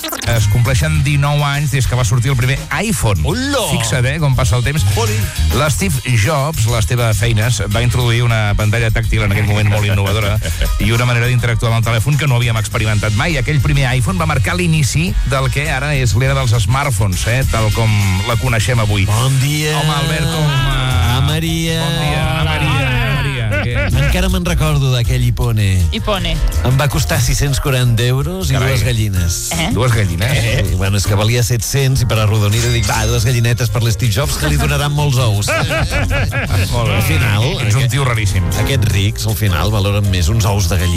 Es compleixen 19 anys des que va sortir el primer iPhone. Hola! Fixa't, com passa el temps. L'Steve Jobs, l'Esteve Feines, va introduir una pantalla tàctil en aquell moment molt innovadora i una manera d'interactuar amb el telèfon que no havíem experimentat mai. Aquell primer iPhone va marcar l'inici del que ara és l'era dels smartphones, tal com la coneixem avui. Bon dia. Home, Albert, com... Maria. Bon dia, Maria. Encara me'n recordo d'aquell Ipone. Ipone. Em va costar 640 euros i Carai. 2 gallines. Dues gallines? Sí, bueno, és que valia 700 i per arrodonir dic, va, 2 gallinetes per l'Steve Jobs que li donaran molts ous. Molt bé. Al final... Ets un tio raríssim. Aquests rics, al final, valoren més uns ous de gallina